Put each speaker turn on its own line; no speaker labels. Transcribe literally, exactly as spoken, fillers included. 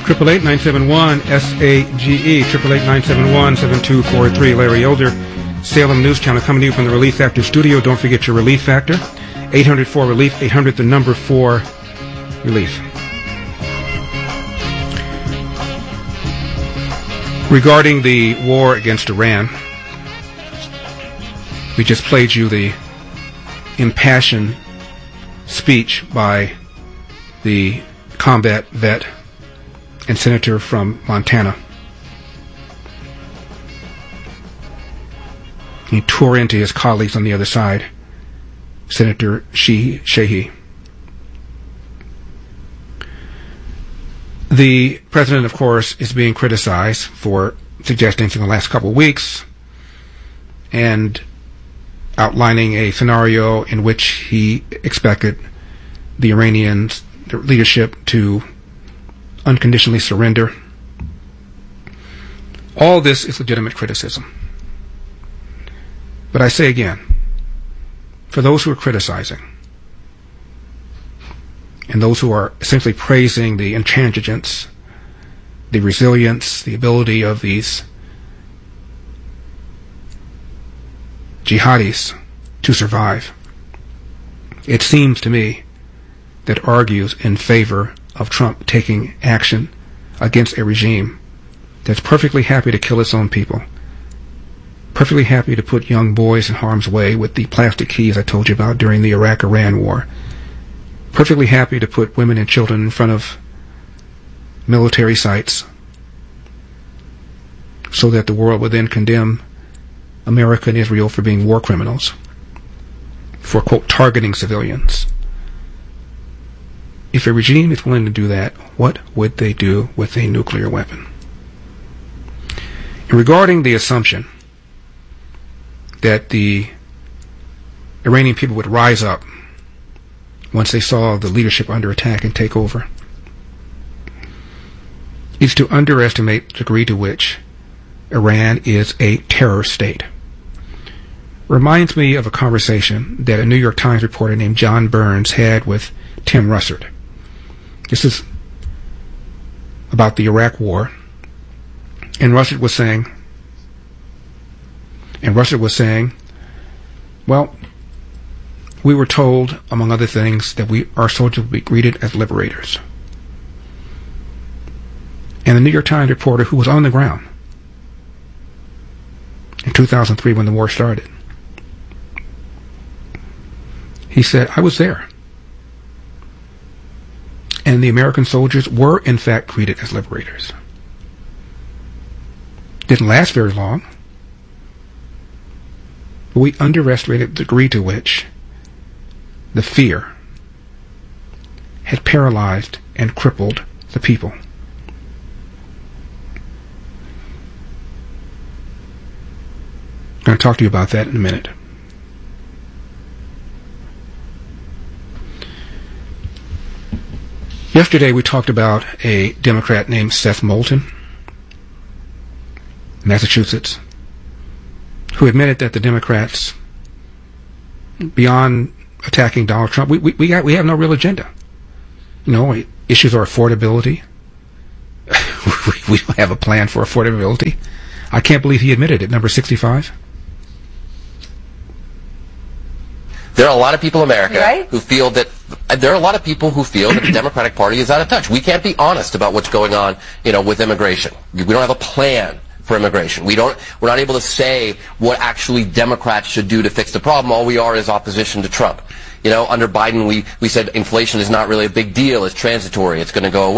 eight eight eight, nine seven one, S A G E, eight eight eight, nine seven one, seven two four three. Larry Elder, Salem News Channel, coming to you from the Relief Factor studio. Don't forget your Relief Factor. eight hundred four relief, eight hundred the number four relief. Regarding the war against Iran, we just played you the impassioned speech by the combat vet and senator from Montana. He tore into his colleagues on the other side, Senator Sheehy. The president, of course, is being criticized for suggesting for the last couple of weeks and outlining a scenario in which he expected the Iranian leadership to unconditionally surrender. All this is legitimate criticism. But I say again, for those who are criticizing and those who are essentially praising the intransigence, the resilience, the ability of these jihadis to survive, it seems to me that argues in favor of Trump taking action against a regime that's perfectly happy to kill its own people, perfectly happy to put young boys in harm's way with the plastic keys I told you about during the Iraq-Iran war, perfectly happy to put women and children in front of military sites so that the world would then condemn America and Israel for being war criminals, for, quote, targeting civilians. If a regime is willing to do that, what would they do with a nuclear weapon? And regarding the assumption that the Iranian people would rise up once they saw the leadership under attack and take over, is to underestimate the degree to which Iran is a terror state. Reminds me of a conversation that a New York Times reporter named John Burns had with Tim Russert. This is about the Iraq War, and Russert was saying, and Russert was saying, well, we were told, among other things, that we our soldiers would be greeted as liberators. And the New York Times reporter, who was on the ground in two thousand three when the war started, he said, I was there. And the American soldiers were, in fact, greeted as liberators. Didn't last very long, but we underestimated the degree to which the fear had paralyzed and crippled the people. I'm going to talk to you about that in a minute. Yesterday we talked about a Democrat named Seth Moulton, Massachusetts, who admitted that the Democrats, beyond attacking Donald Trump, we we we, got, we have no real agenda. You know, issues are affordability. we don't have a plan for affordability. I can't believe he admitted it. Number sixty-five.
There are a lot of people in America
right?
who feel that there are a lot of people who feel that the Democratic Party is out of touch. We can't be honest about what's going on, you know, with immigration. We don't have a plan for immigration. We don't. We're not able to say what actually Democrats should do to fix the problem. All we are is opposition to Trump. You know, under Biden, we we said inflation is not really a big deal. It's transitory. It's going to go away.